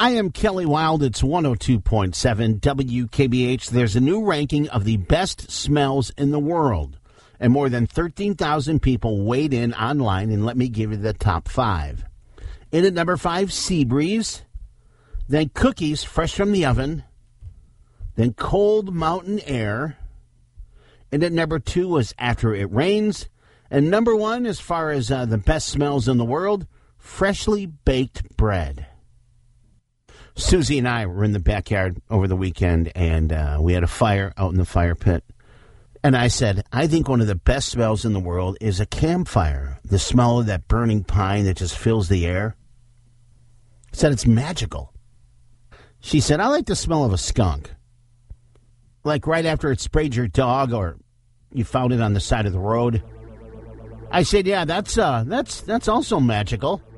I am Kelly Wild. It's 102.7 WKBH. There's a new ranking of the best smells in the world. And more than 13,000 people weighed in online, and let me give you the top 5. In at number 5, Sea Breeze. Then cookies fresh from the oven. Then cold mountain air. And at number 2 was After It Rains. And number 1, as far as the best smells in the world, freshly baked bread. Susie and I were in the backyard over the weekend, and we had a fire out in the fire pit. And I said, I think one of the best smells in the world is a campfire. The smell of that burning pine that just fills the air. I said, it's magical. She said, I like the smell of a skunk. Like right after it sprayed your dog or you found it on the side of the road. I said, yeah, that's also magical.